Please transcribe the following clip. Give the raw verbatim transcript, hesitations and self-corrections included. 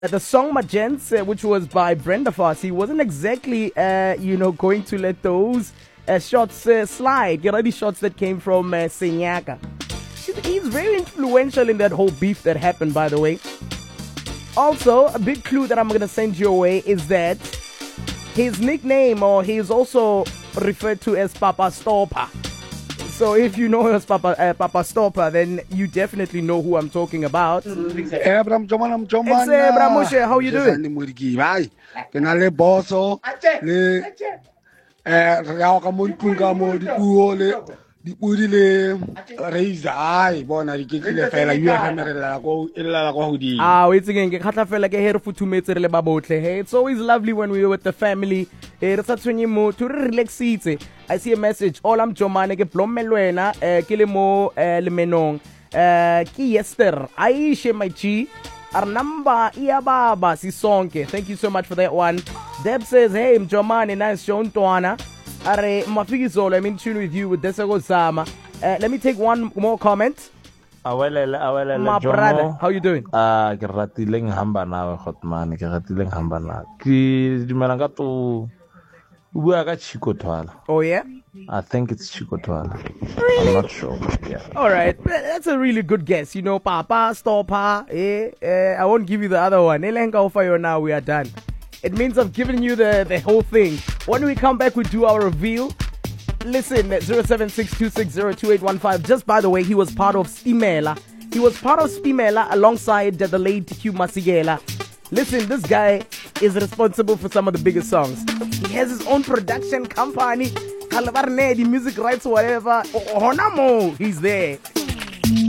the song Magents, uh, which was by Brenda Fassie, wasn't exactly, uh, you know, going to let those uh, shots uh, slide. You know, the shots that came from uh, Senyaka. He's very influential in that whole beef that happened, by the way. Also, a big clue that I'm going to send your way is that his nickname, or he is also referred to as Papa Stopper. So if you know as Papa uh, Papa Stopper, then you definitely know who I'm talking about. Abraham Joman, Joman. It's Abraham Moshe. How you doing? Di pudi le raise ai bona di ketlile fela you hammerela go ela go hodi ah wait again ke khatla fela ke here futhumetse re le ba botle. Hey, it's always lovely when we are with the family. Eh re sa tshwenye mo to relaxitse. I see a message all I'm Jomane ke blommelwena eh ke le mo eh le menong eh ke Yester Aisha my G our number iya baba sisonke. Thank you so much for that one. Deb says hey Mjomane nice show ntwana. Are Mafigizolo, I'm in tune with you with Desego Sama. Uh, let me take one more comment. Awelele, awelele, my Jomo. brother, how you doing? Ah, ke ratileng hamba na hotman, ke ratileng hamba na. Ki dimelanga to bua ka Chiko Twala. Oh yeah? I think it's Chiko Twala. Really? I'm not sure. Yeah. All right, that's a really good guess. You know, Papa, Stopper, eh, eh, I won't give you the other one. Elenga Ofayo now, we are done. It means I've given you the, the whole thing. When we come back, we do our reveal. Listen, zero seven six two six zero two eight one five. Just by the way, he was part of Stimela. He was part of Stimela alongside the late Hugh Masigela. Listen, this guy is responsible for some of the biggest songs. He has his own production company. The music rights, whatever. Honamo, he's there.